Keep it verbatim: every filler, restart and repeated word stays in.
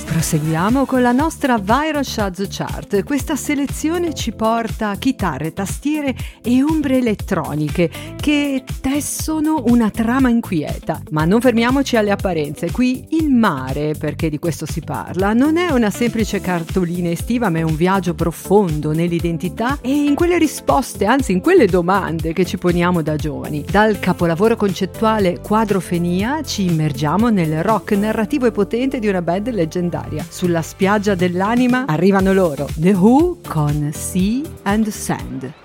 Proseguiamo con la nostra Viral Shaz Chart. Questa selezione ci porta a chitarre, tastiere e ombre elettroniche che tessono una trama inquieta. Ma non fermiamoci alle apparenze. Qui il mare, perché di questo si parla, non è una semplice cartolina estiva, ma è un viaggio profondo nell'identità e in quelle risposte, anzi in quelle domande che ci poniamo da giovani. Dal capolavoro concettuale Quadrofenia ci immergiamo nel rock narrativo e potente di una band leggendaria. Sulla spiaggia dell'anima arrivano loro, The Who con Sea and Sand.